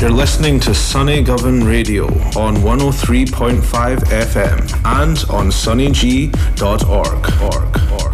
You're listening to Sunny Govan Radio on 103.5 FM and on sunnyg.org.